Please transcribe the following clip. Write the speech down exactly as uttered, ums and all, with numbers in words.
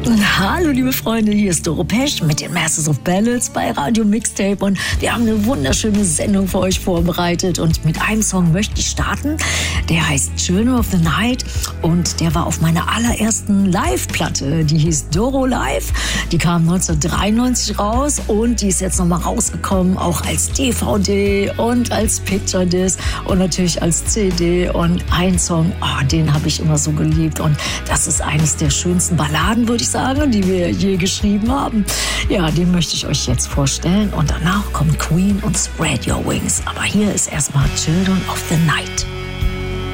Hallo liebe Freunde, hier ist Doro Pesch mit den Masters of Ballads bei Radio Mixtape und wir haben eine wunderschöne Sendung für euch vorbereitet und mit einem Song möchte ich starten, der heißt Children of the Night und der war auf meiner allerersten Live-Platte, die hieß Doro Live, die kam neunzehnhundertdreiundneunzig raus und die ist jetzt nochmal rausgekommen, auch als D V D und als Picture Disc und natürlich als C D und ein Song, oh, den habe ich immer so geliebt und das ist eines der schönsten Balladen, würde ich sagen, die wir je geschrieben haben. Ja, den möchte ich euch jetzt vorstellen und danach kommt Queen und Spread Your Wings. Aber hier ist erstmal Children of the Night.